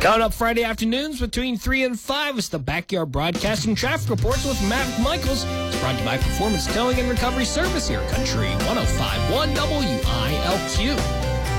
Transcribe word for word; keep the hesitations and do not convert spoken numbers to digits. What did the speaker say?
Coming up Friday afternoons between three and five is the Backyard Broadcasting Traffic Reports with Matt Michaels. It's brought to you by Performance Towing and Recovery Service here, Country one oh five point one W I L Q.